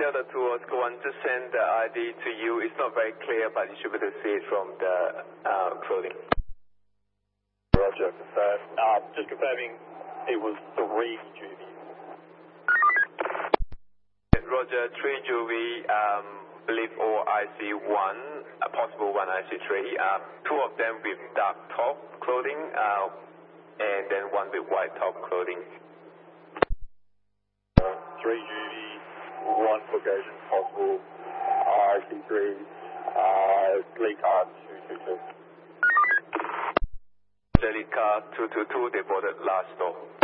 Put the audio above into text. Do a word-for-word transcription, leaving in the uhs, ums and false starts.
tell the tour go on to send the I D to you. It's not very clear, but you should be able to see it from the uh, clothing. Roger, confirm. Uh, just confirming it was three Juvies. Roger, three Juvie, um, believe all I C one, a possible one I C three. Uh, two of them with dark top clothing, uh, and then one with white top clothing. Uh, three Juvie, one Caucasian possible, I C three, uh, lead car two two two. Lead car two two two, they boarded last stop.